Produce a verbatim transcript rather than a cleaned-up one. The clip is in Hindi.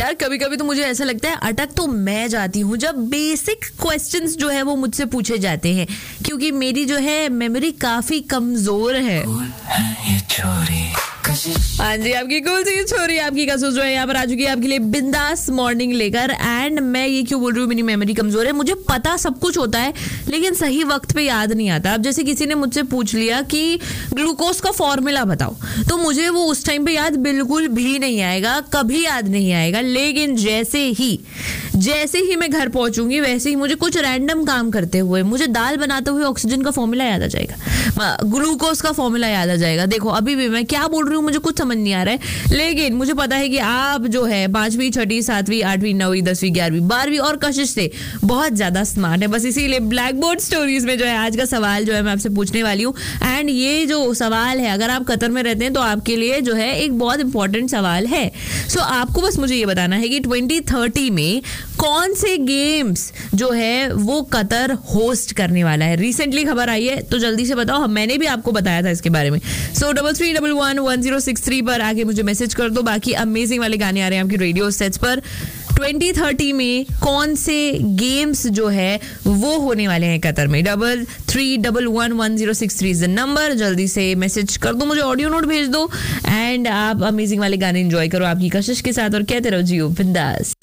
यार कभी कभी तो मुझे ऐसा लगता है अटक तो मैं जाती हूँ जब बेसिक क्वेश्चंस जो है वो मुझसे पूछे जाते हैं, क्योंकि मेरी जो है मेमोरी काफी कमजोर है। हाँ जी, आपकी कूल सी छोरी आपकी कसुस जो है यहाँ पर आ चुकी है आपके लिए बिंदास मॉर्निंग लेकर। एंड मैं ये क्यों बोल रही हूँ मेरी मेमोरी कमजोर है, मुझे पता सब कुछ होता है लेकिन सही वक्त पे याद नहीं आता। अब जैसे किसी ने मुझसे पूछ लिया कि ग्लूकोज का फॉर्मूला बताओ, तो मुझे वो उस टाइम पे याद बिल्कुल भी नहीं आएगा, कभी याद नहीं आएगा। लेकिन जैसे ही जैसे ही मैं घर पहुंचूंगी वैसे ही मुझे कुछ रैंडम काम करते हुए, मुझे दाल बनाते हुए ऑक्सीजन का फॉर्मूला याद आ जाएगा, ग्लूकोज का फॉर्मूला याद आ जाएगा। देखो अभी भी मैं क्या बोल रही हूँ मुझे कुछ समझ नहीं आ रहा है, लेकिन मुझे पता है कि आप जो है पांचवी छठी सातवीं आठवीं नौवीं दसवीं ग्यारहवीं बारहवीं और कशिश से बहुत ज्यादा स्मार्ट है। बस इसीलिए ब्लैक बोर्ड स्टोरीज में जो है आज का सवाल जो है मैं आपसे पूछने वाली हूँ। एंड ये जो सवाल है अगर आप कतर में रहते हैं तो आपके लिए जो है एक बहुत इंपॉर्टेंट सवाल है। सो आपको बस मुझे ये बताना है कि ट्वेंटी थर्टी में कौन से गेम्स जो है वो कतर होस्ट करने वाला है। रिसेंटली खबर आई है तो जल्दी से बताओ, मैंने भी आपको बताया था इसके बारे में। सो double three double one one zero six three पर आके मुझे मैसेज कर दो। बाकी अमेजिंग वाले गाने आ रहे हैं आपकी रेडियो सेट्स पर। ट्वेंटी थर्टी में कौन से गेम्स जो है वो होने वाले हैं कतर में। Double three double one one zero six three is the number, जल्दी से मैसेज कर दो, मुझे ऑडियो नोट भेज दो एंड आप अमेजिंग वाले गाने एंजॉय करो आपकी कशिश के साथ और कहते रहो जियो बिंदास।